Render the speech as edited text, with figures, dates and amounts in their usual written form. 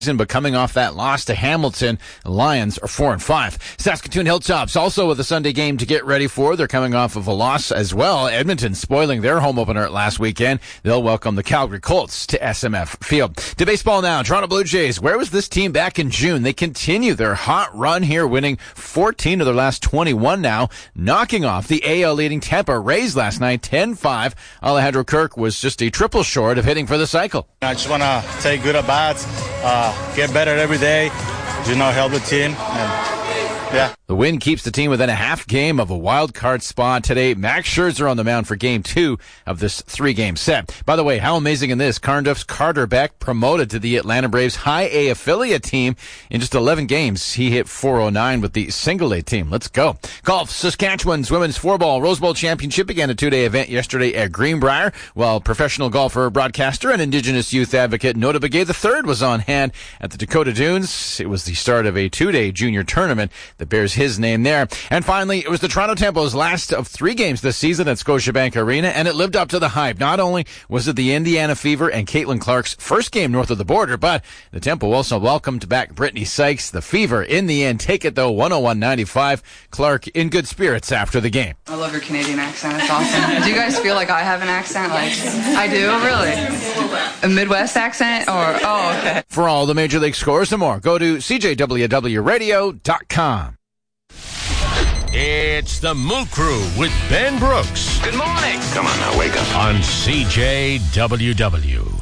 But coming off that loss to Hamilton, the Lions are 4-5. Saskatoon Hilltops also with a Sunday game to get ready for. They're coming off of a loss as well. Edmonton spoiling their home opener last weekend. They'll welcome the Calgary Colts to SMF Field. To baseball now, Toronto Blue Jays. Where was this team back in June? They continue their hot run here, winning 14 of their last 21 now, knocking off the AL leading Tampa Rays last night, 10-5. Alejandro Kirk was just a triple short of hitting for the cycle. I just want to take good at bats. Get better every day, help the team, and yeah. The win keeps the team within a half game of a wild card spot today. Max Scherzer on the mound for game 2 of this 3-game set. By the way, how amazing in this, Cardiff's Carter Beck promoted to the Atlanta Braves High A affiliate team. In just 11 games, he hit .409 with the single A team. Let's go. Golf, Saskatchewan's women's floorball Rose Bowl Championship began a 2-day event yesterday at Greenbrier, while professional golfer, broadcaster, and Indigenous youth advocate Nota Begay III was on hand at the Dakota Dunes. It was the start of a 2-day junior tournament that bears his name there. And finally, it was the Toronto Tempo's last of 3 games this season at Scotiabank Arena, and it lived up to the hype. Not only was it the Indiana Fever and Caitlin Clark's first game north of the border, but the Tempo also welcomed back Brittany Sykes. The Fever, in the end, take it though, 101-95. Clark in good spirits after the game. I love your Canadian accent. It's awesome. Do you guys feel like I have an accent? Like, I do? Really? A Midwest accent? Oh, okay. For all the Major League scores and more, go to CJWWRadio.com. It's the Moo Crew with Ben Brooks. Good morning. Come on now, wake up. On CJWW.